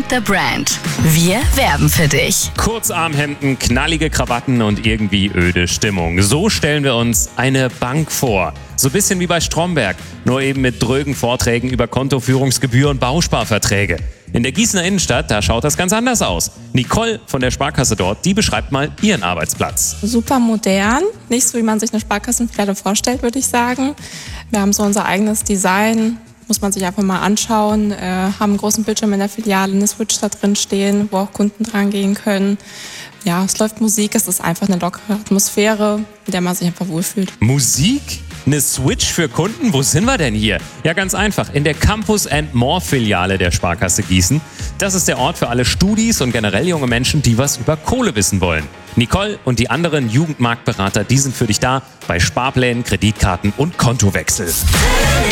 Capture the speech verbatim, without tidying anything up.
the Brand. Wir werben für dich. Kurzarmhemden, knallige Krawatten und irgendwie öde Stimmung. So stellen wir uns eine Bank vor. So ein bisschen wie bei Stromberg, nur eben mit drögen Vorträgen über Kontoführungsgebühr und Bausparverträge. In der Gießener Innenstadt, da schaut das ganz anders aus. Nicole von der Sparkasse dort, die beschreibt mal ihren Arbeitsplatz. Super modern, nicht so wie man sich eine Sparkassenfiliale vorstellt, würde ich sagen. Wir haben so unser eigenes Design, muss man sich einfach mal anschauen. Äh, haben einen großen Bildschirm in der Filiale, eine Switch da drin stehen, wo auch Kunden dran gehen können. Ja, es läuft Musik, es ist einfach eine lockere Atmosphäre, in der man sich einfach wohlfühlt. Musik? Eine Switch für Kunden? Wo sind wir denn hier? Ja, ganz einfach. In der Campus and More Filiale der Sparkasse Gießen. Das ist der Ort für alle Studis und generell junge Menschen, die was über Kohle wissen wollen. Nicole und die anderen Jugendmarktberater, die sind für dich da bei Sparplänen, Kreditkarten und Kontowechsel.